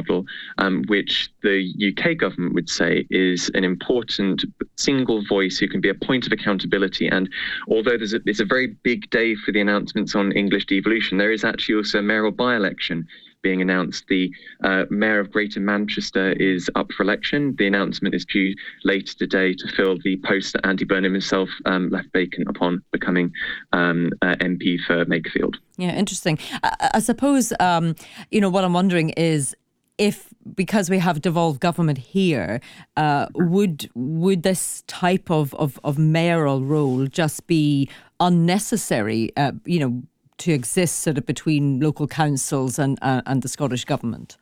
model, which the UK government would say is an important single voice who can be a point of accountability. And although it's a very big day for the announcements on English devolution, there is actually also a mayoral by-election being announced. The Mayor of Greater Manchester is up for election. The announcement is due later today to fill the post that Andy Burnham himself left vacant upon becoming MP for Makerfield. Yeah, interesting. I suppose, what I'm wondering is because we have devolved government here, would this type of mayoral role just be unnecessary, to exist sort of between local councils and the Scottish government?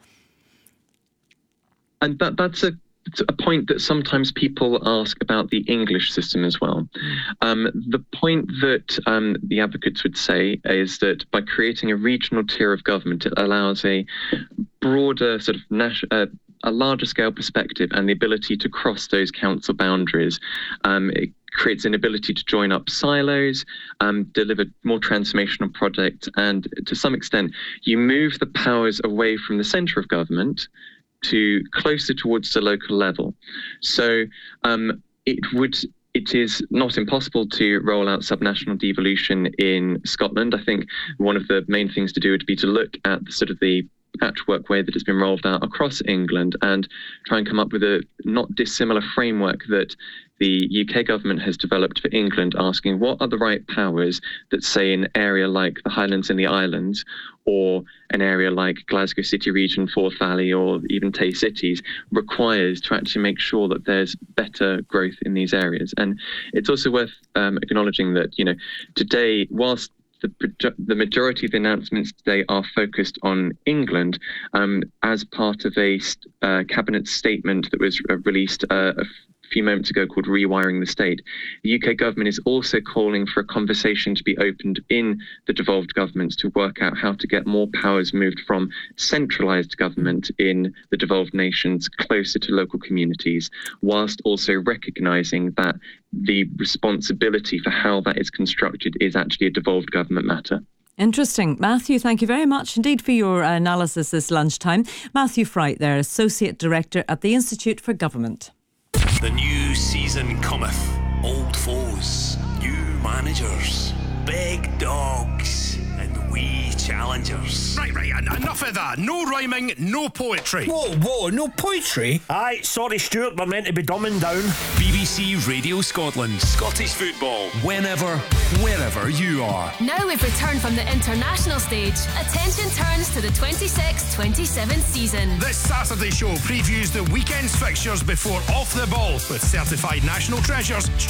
And that's a point that sometimes people ask about the English system as well. The point that the advocates would say is that by creating a regional tier of government, it allows a broader sort of a larger scale perspective and the ability to cross those council boundaries. It creates an ability to join up silos, deliver more transformational projects, and to some extent, you move the powers away from the centre of government to closer towards the local level. So it is not impossible to roll out subnational devolution in Scotland. I think one of the main things to do would be to look at the patchwork way that it's been rolled out across England and try and come up with a not dissimilar framework that the UK government has developed for England, asking what are the right powers that, say, an area like the Highlands and the Islands, or an area like Glasgow City Region, Forth Valley, or even Tay Cities requires to actually make sure that there's better growth in these areas. And it's also worth acknowledging that, today, whilst the majority of the announcements today are focused on England, as part of a cabinet statement that was released a few moments ago called Rewiring the State. The UK government is also calling for a conversation to be opened in the devolved governments to work out how to get more powers moved from centralised government in the devolved nations closer to local communities, whilst also recognising that the responsibility for how that is constructed is actually a devolved government matter. Interesting. Matthew, thank you very much indeed for your analysis this lunchtime. Matthew Fright there, Associate Director at the Institute for Government. The new season cometh. Old foes, new managers, big dogs, and wee challengers. Right, enough of that. No rhyming, no poetry. Whoa, no poetry? Aye, sorry Stuart, we're meant to be dumbing down. BBC Radio Scotland. Scottish football. Whenever, wherever you are. Now we've returned from the international stage. Attention turns to the 26-27 season. This Saturday show previews the weekend's fixtures before Off the Ball with certified national treasures